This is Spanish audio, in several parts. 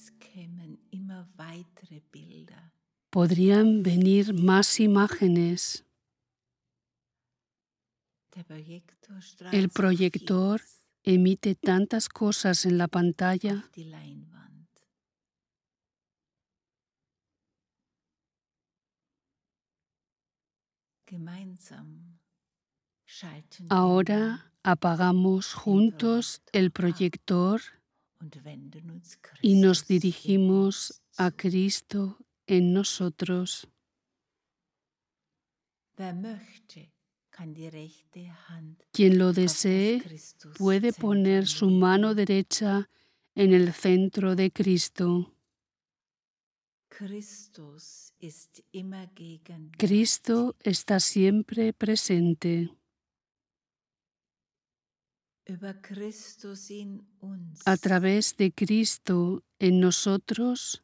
Podrían venir más imágenes. El proyector emite tantas cosas en la pantalla. Ahora apagamos juntos el proyector y nos dirigimos a Cristo en nosotros. Quien lo desee puede poner su mano derecha en el centro de Cristo. Cristo está siempre presente. A través de Cristo en nosotros,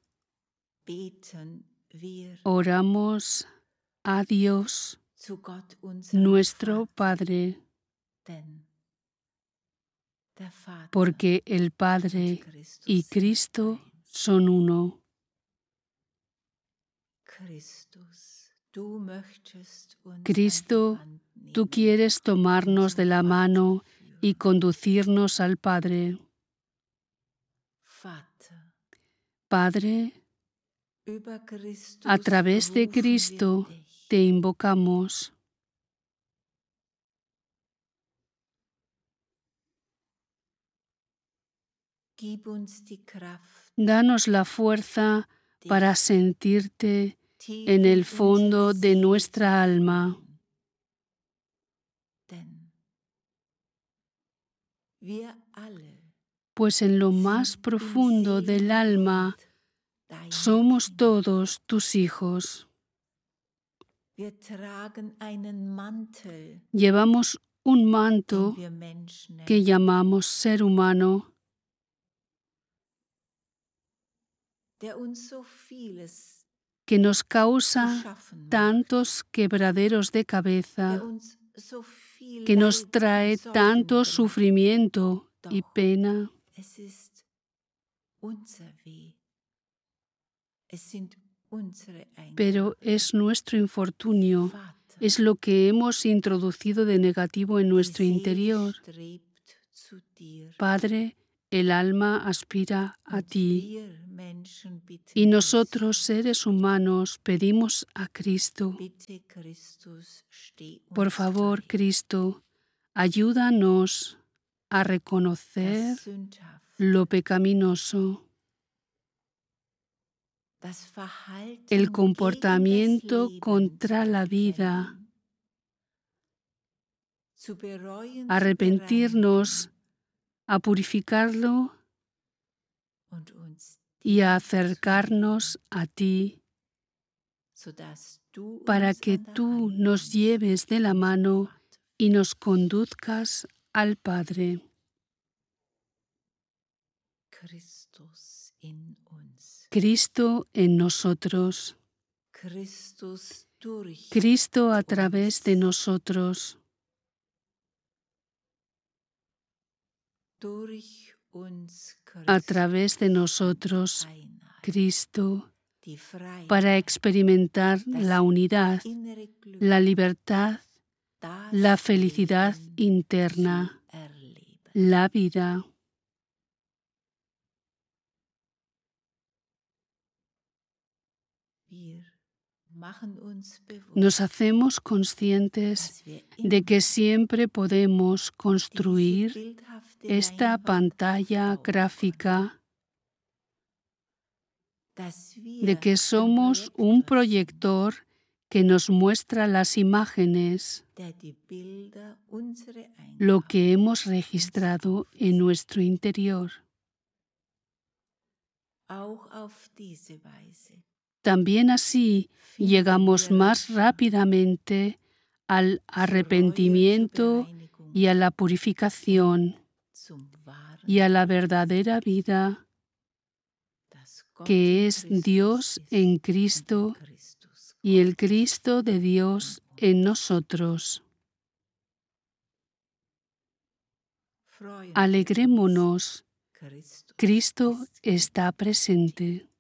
oramos a Dios, nuestro Padre, porque el Padre y Cristo son uno. Cristo, tú quieres tomarnos de la mano y conducirnos al Padre. Padre, a través de Cristo te invocamos. Danos la fuerza para sentirte en el fondo de nuestra alma. Pues en lo más profundo del alma somos todos tus hijos. Llevamos un manto que llamamos ser humano, que nos causa tantos quebraderos de cabeza, que nos trae tanto sufrimiento y pena. Pero es nuestro infortunio, es lo que hemos introducido de negativo en nuestro interior. Padre, el alma aspira a ti. Y nosotros, seres humanos, pedimos a Cristo. Por favor, Cristo, ayúdanos a reconocer lo pecaminoso, el comportamiento contra la vida, arrepentirnos, a purificarlo y a acercarnos a ti, para que tú nos lleves de la mano y nos conduzcas al Padre. Cristo en nosotros. Cristo a través de nosotros. A través de nosotros, Cristo, para experimentar la unidad, la libertad, la felicidad interna, la vida. Nos hacemos conscientes de que siempre podemos construir esta pantalla gráfica, de que somos un proyector que nos muestra las imágenes, lo que hemos registrado en nuestro interior. También así llegamos más rápidamente al arrepentimiento y a la purificación y a la verdadera vida que es Dios en Cristo y el Cristo de Dios en nosotros. Alegrémonos Cristo está presente.